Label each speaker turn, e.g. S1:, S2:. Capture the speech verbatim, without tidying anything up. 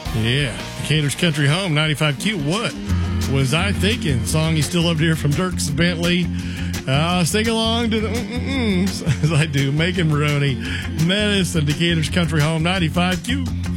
S1: Yeah, Decatur's Country Home, ninety-five Q. What was I thinking? Song you still love to hear from Dierks Bentley. Uh, sing along to the mm-mm-ms, as I do. Megan Maroney, Menace, and Decatur's Country Home, ninety-five Q.